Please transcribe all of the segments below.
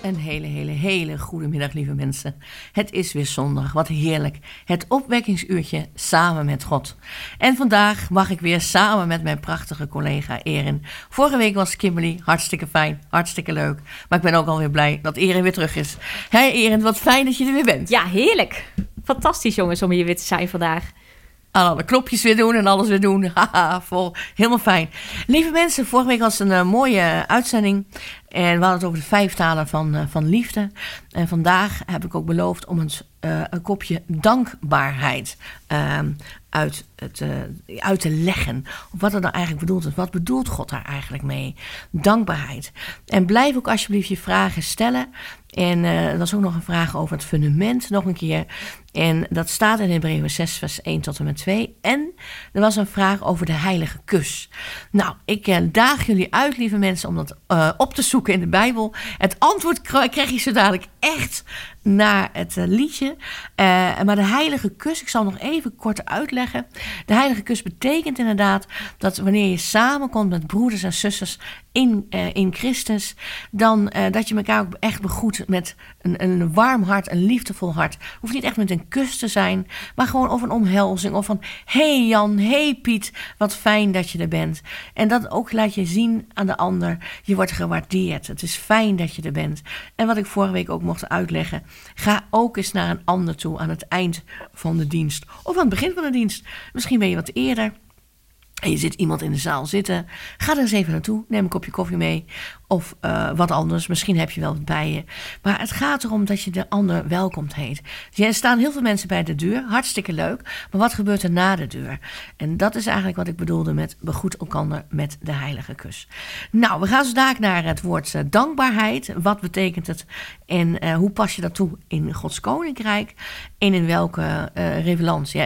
Een hele goede middag, lieve mensen. Het is weer zondag, wat heerlijk. Het opwekkingsuurtje samen met God. En vandaag mag ik weer samen met mijn prachtige collega Erin. Vorige week was Kimberly, hartstikke fijn, hartstikke leuk. Maar ik ben ook alweer blij dat Erin weer terug is. Hey Erin, wat fijn dat je er weer bent. Ja, heerlijk. Fantastisch jongens om hier weer te zijn vandaag. Alle knopjes weer doen en alles weer doen. Haha, helemaal fijn. Lieve mensen, vorige week was een mooie uitzending. En we hadden het over de 5 talen van liefde. En vandaag heb ik ook beloofd om een kopje dankbaarheid uit te leggen. Wat er nou eigenlijk bedoeld is. Wat bedoelt God daar eigenlijk mee? Dankbaarheid. En blijf ook alsjeblieft je vragen stellen. En er was ook nog een vraag over het fundament, nog een keer. En dat staat in Hebreeën 6, vers 1 tot en met 2. En er was een vraag over de heilige kus. Nou, ik daag jullie uit, lieve mensen, om dat op te zoeken in de Bijbel. Het antwoord krijg je zo dadelijk echt naar het liedje. Maar de heilige kus, ik zal nog even kort uitleggen. De heilige kus betekent inderdaad dat wanneer je samenkomt met broeders en zusters in Christus, dan dat je elkaar ook echt begroet met een warm hart, een liefdevol hart. Hoeft niet echt met een kus te zijn, maar gewoon of een omhelzing of van hey Jan, hey Piet, wat fijn dat je er bent. En dat ook laat je zien aan de ander, je wordt gewaardeerd. Het is fijn dat je er bent. En wat ik vorige week ook mocht uitleggen, ga ook eens naar een ander toe aan het eind van de dienst of aan het begin van de dienst. Misschien ben je wat eerder en je ziet iemand in de zaal zitten. Ga er eens even naartoe. Neem een kopje koffie mee. Of wat anders. Misschien heb je wel wat bij je. Maar het gaat erom dat je de ander welkomt heet. Er staan heel veel mensen bij de deur. Hartstikke leuk. Maar wat gebeurt er na de deur? En dat is eigenlijk wat ik bedoelde met begroet elkander met de heilige kus. Nou, we gaan zo dadelijk naar het woord dankbaarheid. Wat betekent het? En hoe pas je dat toe in Gods koninkrijk? En in welke revelantie?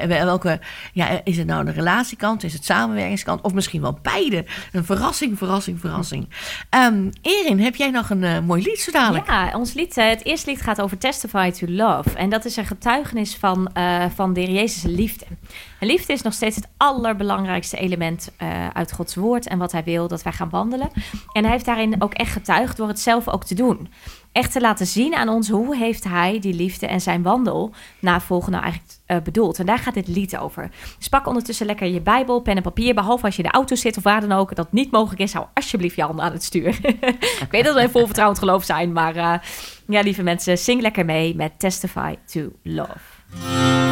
Is het nou de relatiekant? Is het samenwerkingskant? Of misschien wel beide? Een verrassing. Erin, heb jij nog een mooi lied zo dadelijk? Ja, ons lied, het eerste lied gaat over Testify to Love. En dat is een getuigenis van de Heer Jezus' liefde. En liefde is nog steeds het allerbelangrijkste element uit Gods woord en wat hij wil dat wij gaan wandelen. En hij heeft daarin ook echt getuigd door het zelf ook te doen. Echt te laten zien aan ons hoe heeft hij die liefde en zijn wandel navolgen nou eigenlijk bedoeld. En daar gaat dit lied over. Dus pak ondertussen lekker je Bijbel, pen en papier. Behalve als je in de auto zit of waar dan ook. Dat niet mogelijk is, hou alsjeblieft je handen aan het stuur. Ik weet dat wij vol vertrouwend geloof zijn. Maar ja, lieve mensen, zing lekker mee met Testify to Love.